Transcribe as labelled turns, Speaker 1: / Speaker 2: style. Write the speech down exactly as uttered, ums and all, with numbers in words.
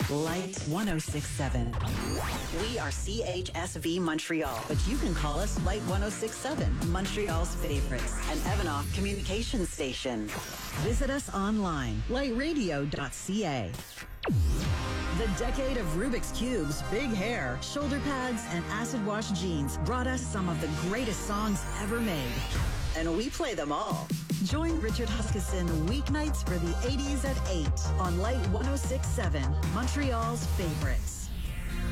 Speaker 1: Light one oh six seven. We are C H S V Montreal, but you can call us Light one oh six seven, Montreal's favorites, an Evanoff communication station. Visit us online, light radio dot c a. The decade of Rubik's Cubes, big hair, shoulder pads, and acid wash jeans brought us some of the greatest songs ever made. And we play them all. Join Richard Huskisson weeknights for the eighties at eight on Light one oh six seven, Montreal's favorites.